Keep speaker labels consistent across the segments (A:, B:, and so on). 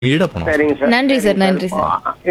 A: ஈடா போனோம்.
B: சரிங்க சார்.
C: நன்றி சார், நன்றி சார்.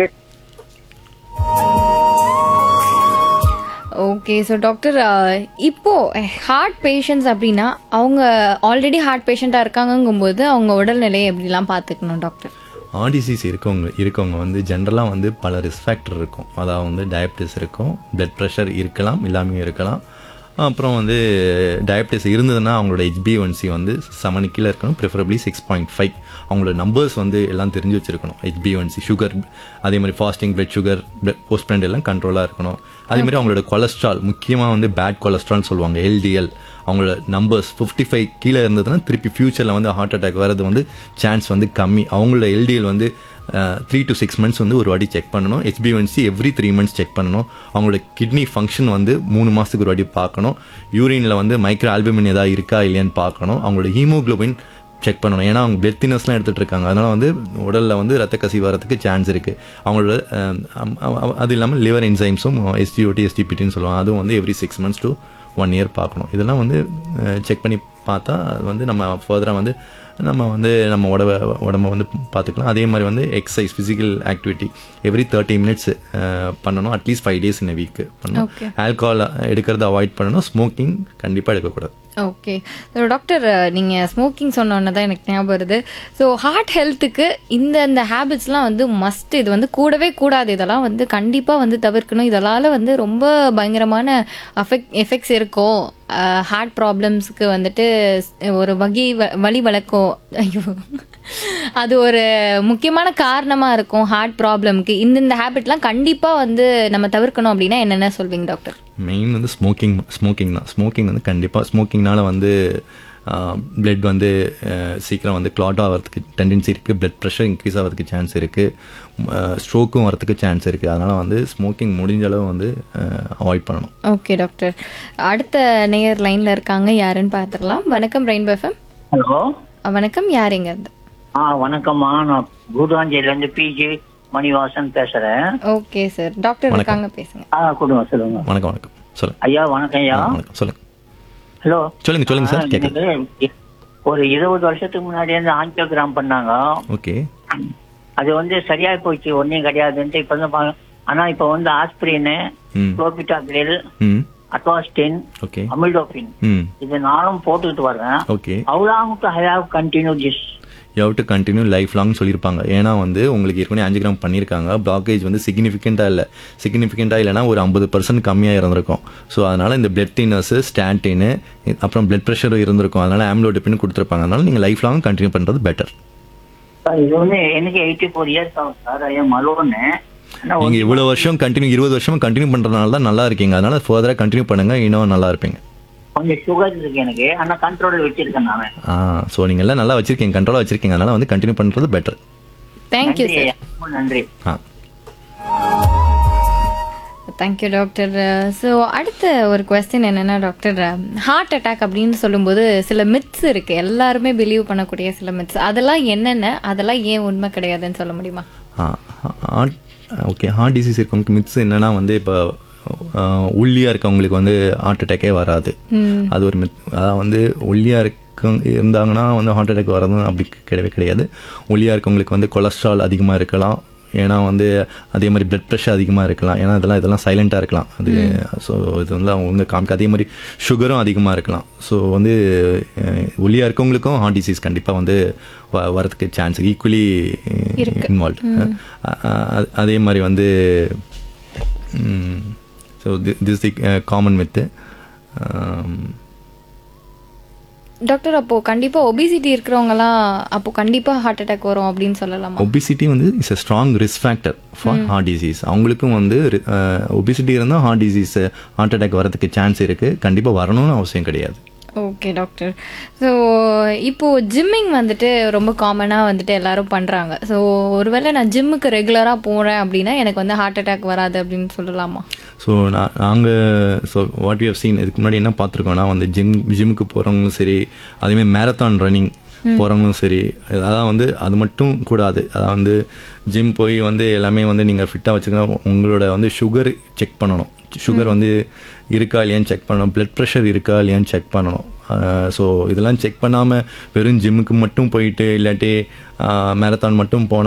C: ஓகே. ஸோ டாக்டர், இப்போ ஹார்ட் பேஷண்ட்ஸ் அப்படின்னா அவங்க ஆல்ரெடி ஹார்ட் பேஷண்ட்டாக இருக்காங்கங்கும்போது அவங்க உடல்நிலையை எப்படிலாம் பார்த்துக்கணும் டாக்டர்?
A: ஹார்ட் டிசீஸ் இருக்கவங்க வந்து ஜென்ரலாக வந்து பல ரிஸ்க் ஃபேக்டர் இருக்கும். அதாவது வந்து டயபிட்டிஸ் இருக்கும், பிளட் ப்ரெஷர் இருக்கலாம், இல்லாமையும் இருக்கலாம். அப்புறம் வந்து டயபிட்டிஸ் இருந்ததுன்னா அவங்களோட HbA1c வந்து 7 கீழே இருக்கணும், ப்ரிஃபரபிளி 6.5. அவங்களோட நம்பர்ஸ் வந்து எல்லாம் தெரிஞ்சு வச்சுருக்கணும். HbA1c, சுகர், அதே மாதிரி fasting blood sugar, post blend எல்லாம் கண்ட்ரோலாக இருக்கணும். அதே மாதிரி அவங்களோட கொலஸ்ட்ரால், முக்கியமாக வந்து பேட் கொலஸ்ட்ரால்னு சொல்லுவாங்க, LDL, அவங்களோட நம்பர்ஸ் 55 கீழே இருந்ததுன்னா திருப்பி ஃபியூச்சரில் வந்து ஹார்ட் அட்டாக் வர்றது வந்து சான்ஸ் வந்து கம்மி. அவங்களோட LDL வந்து 3 to 6 months வந்து ஒரு வாட்டி செக் பண்ணணும். HbA1c எவ்ரி 3 months செக் பண்ணணும். அவங்களோட கிட்னி ஃபங்க்ஷன் வந்து 3 மாதத்துக்கு ஒரு வாட்டி பார்க்கணும். யூரினில் வந்து மைக்ரோ ஆல்புமின் ஏதாவது இருக்கா இல்லையான்னு பார்க்கணும். அவங்களோட ஹீமோக்ளோபின் செக் பண்ணணும். ஏன்னா அவங்க பிளட் தின்னர்ஸ்லாம் எடுத்துகிட்டு இருக்காங்க, அதனால் வந்து உடலில் வந்து ரத்த கசிவு வரதுக்கு சான்ஸ் இருக்குது. அவங்களோட அது இல்லாமல் லிவர் என்சைம்ஸும் SGOT SGPTன்னு சொல்லுவாங்க, அதுவும் வந்து எவ்ரி 6 months to 1 year பார்க்கணும். இதெல்லாம் வந்து செக் பண்ணி பார்த்தா அது வந்து நம்ம ஃபர்தராக வந்து நம்ம உடம்பை வந்து பார்த்துக்கலாம். அதே மாதிரி வந்து exercise, physical activity every 30 minutes பண்ணணும். At least 5 days in a week பண்ணணும். ஆல்கஹால் எடுக்கிறத அவாய்ட் பண்ணணும். ஸ்மோக்கிங் கண்டிப்பாக எடுக்கக்கூடாது.
C: ஓகே. ஸோ டாக்டர், நீங்கள் ஸ்மோக்கிங் சொன்னோன்னு தான் எனக்கு ஞாபகம் வருது. ஸோ ஹார்ட் ஹெல்த்துக்கு இந்த ஹேபிட்ஸ்லாம் வந்து மஸ்ட், இது வந்து கூடவே கூடாது, இதெல்லாம் வந்து கண்டிப்பாக வந்து தவிர்க்கணும். இதனால் வந்து ரொம்ப பயங்கரமான எஃபெக்ட்ஸ் இருக்கும். ஹார்ட் ப்ராப்ளம்ஸ்க்கு வந்துட்டு ஒரு வழி வளர்க்கும். ஐயோ, அது ஒரு முக்கியமான காரணமாக இருக்கும் ஹார்ட் ப்ராப்ளம்க்கு. இந்த ஹேபிட்லாம் கண்டிப்பாக வந்து நம்ம தவிர்க்கணும் அப்படின்னா என்னென்ன சொல்வீங்க டாக்டர்?
A: மெயின் வந்து ஸ்மோக்கிங் தான். ஸ்மோக்கிங் வந்து கண்டிப்பாக, ஸ்மோக்கிங்னால வந்து பிளட் வந்து சீக்கிரம் வந்து கிளாட் ஆகிறதுக்கு டெண்டன்சி இருக்குது, பிளட் ப்ரெஷர் இன்க்ரீஸ் ஆகிறதுக்கு சான்ஸ் இருக்குது, ஸ்ட்ரோக்கும் வரதுக்கு சான்ஸ் இருக்குது. அதனால் வந்து ஸ்மோக்கிங் முடிஞ்ச அளவு வந்து அவாய்ட் பண்ணணும்.
C: ஓகே டாக்டர், அடுத்த நேயர் லைனில் இருக்காங்க, யாருன்னு பார்த்துடலாம். வணக்கம் ரெயின்போ FM.
B: ஹலோ,
C: வணக்கம், யாருங்க?
B: வணக்கம்மா. நான் கூடுவாஞ்சேரியிலேருந்து PG மணிவாசன் பேசுறேன்.
C: ஓகே சார், டாக்டர் இருக்காங்க, பேசுங்க.
B: கொடுங்க, சொல்லுங்க.
A: வணக்கம் சொல்லுங்க
B: ஐயா. வணக்கம் ஐயா.
A: வணக்கம், சொல்லுங்க.
B: ஹலோ,
A: சொல்லுங்க சார், கேட்குது.
B: ஒரு 20 வருஷத்துக்கு முன்னாடி வந்து ஆஞ்சியோகிராம் பண்ணாங்க.
A: ஓகே.
B: அது வந்து சரியா போச்சு, ஒன்னும் கிடையாதுன்ட்டு இப்ப வந்து ஆனா இப்ப வந்து ஆஸ்பிரின், குளோபிட்டாக்ரில், அட்வாஸ்டின், அமில்டோபின், இது நானும் போட்டுக்கிட்டு வர்றேன்.
A: Okay.
B: How long to have continue this?
A: You have to continue life long சொல்லியிருப்பாங்க. ஏன்னா வந்து உங்களுக்கு ஏற்கனவே ஆஞ்சியோகிராம் பண்ணியிருக்காங்க, பிளாக்கேஜ் வந்து சிக்னிஃபிகண்ட்டாக இல்லைனா ஒரு 50% கம்மியாக இருந்திருக்கும். ஸோ அதனால் இந்த பிளட் தின்னர்ஸு, ஸ்டாட்டின், அப்புறம் பிளட் ப்ரெஷரும் இருந்திருக்கும். அதனால் ஆம்லோடிபின் கொடுத்துருப்பாங்க. அதனால் நீங்கள் லைஃப் லாங் கண்டினியூ பண்ணுறது பெட்டர்.
B: இது வந்து எனக்கு 84 years ஆகும் சார். ஐயா மலோன்னு
A: நீங்கள் இவ்வளோ வருஷம் 20 வருஷம் கண்டினியூ பண்ணுறதுனால தான் நல்லா இருக்கீங்க. அதனால் ஃபர்தராக கண்டினியூ பண்ணுங்கள், இன்னும் நல்லா இருப்பீங்க.
B: கொஞ்சம் சுகர் இருக்கு எனக்கு, ஆனா கண்ட்ரோல் வச்சிருக்கேன் நான்.
A: ஸோ நீங்கள் எல்லாம் நல்லா வச்சிருக்கீங்க, கண்ட்ரோலாக வச்சிருக்கீங்க. அதனால் வந்து கண்டினியூ பண்ணுறது பெட்டர்.
C: Thank you sir.
B: நன்றி.
C: Thank you doctor. ஸோ அடுத்த ஒரு கொஸ்டின் என்னென்னா டாக்டர், ஹார்ட் அட்டாக் அப்படின்னு சொல்லும்போது சில மித்ஸ் இருக்குது, எல்லாருமே பிலீவ் பண்ணக்கூடிய சில மித்ஸ், அதெல்லாம் என்னென்ன, அதெல்லாம் ஏன் உண்மை கிடையாதுன்னு சொல்ல முடியுமா?
A: ஓகே. ஹார்ட் டிசீஸ் இருக்கவங்களுக்கு மித்ஸ் என்னென்னா வந்து இப்போ ஒல்லியாக இருக்கவங்களுக்கு வந்து ஹார்ட் அட்டாக்கே வராது, அது ஒரு மித். அதாவது வந்து ஒல்லியாக இருந்தாங்கன்னா வந்து ஹார்ட் அட்டாக் வர்றது அப்படி கிடையாது. ஒல்லியாக இருக்கவங்களுக்கு வந்து கொலஸ்ட்ரால் அதிகமாக இருக்கலாம், ஏன்னா வந்து அதே மாதிரி பிளட் ப்ரெஷர் அதிகமாக இருக்கலாம், ஏன்னா இதெல்லாம் சைலண்ட்டாக இருக்கலாம் அது. ஸோ இது வந்து அவங்க காமிக்க. அதே மாதிரி சுகரும் அதிகமாக இருக்கலாம். ஸோ வந்து ஒல்லியாக இருக்கவங்களுக்கும் ஹார்ட் டிசீஸ் கண்டிப்பாக வந்து வரதுக்கு சான்ஸ் ஈக்குவலி இன்வால்வ். அதே மாதிரி வந்து so this the common Mithu.
C: Doctor, அப்போது கண்டிப்பாக ஒபிசிட்டி இருக்கிறவங்கலாம் அப்போது கண்டிப்பாக ஹார்ட் அட்டாக் வரும் அப்படின்னு சொல்லலாமா?
A: ஒபிசிட்டி வந்து is a strong risk factor for heart disease. அவங்களுக்கும் வந்து ஒபிசிட்டி இருந்தால் ஹார்ட் அட்டாக் வரதுக்கு சான்ஸ் இருக்குது, கண்டிப்பாக வரணும்னு அவசியம் கிடையாது.
C: Okay doctor. ஸோ இப்போது ஜிம்மிங் வந்துட்டு ரொம்ப காமனாக வந்துட்டு எல்லாரும் பண்ணுறாங்க. ஸோ ஒருவேளை நான் ஜிம்முக்கு ரெகுலராக போகிறேன் அப்படின்னா எனக்கு வந்து ஹார்ட் அட்டாக் வராது அப்படின்னு சொல்லலாமா?
A: So what you have seen, இதுக்கு முன்னாடி என்ன பார்த்துருக்கோன்னா வந்து ஜிம்முக்கு போகிறவங்களும் சரி, அதேமாதிரி மேரத்தான் ரன்னிங் போகிறவங்களும் சரி, அதான் வந்து அது மட்டும் கூடாது. அதான் வந்து ஜிம் போய் வந்து எல்லாமே வந்து நீங்கள் ஃபிட்டாக வச்சுக்கணும். உங்களோட வந்து சுகர் செக் பண்ணணும், சுகர் வந்து இருக்கா இல்லையான்னு செக் பண்ணணும், பிளட் ப்ரெஷர் இருக்கா இல்லையான்னு செக் பண்ணணும். ஸோ இதெல்லாம் செக் பண்ணாமல் வெறும் ஜிம்முக்கு மட்டும் போயிட்டு இல்லாட்டி மேரத்தான் மட்டும் போனால்